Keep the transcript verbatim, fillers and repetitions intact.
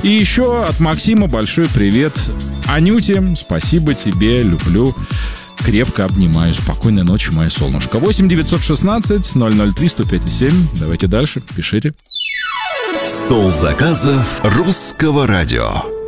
И еще от Максима большой привет. Анюте, спасибо тебе, люблю. Крепко обнимаю. Спокойной ночи, мое солнышко. восемь девятьсот шестнадцать ноль ноль три сто пять семь. Давайте дальше, пишите. Стол заказов русского радио.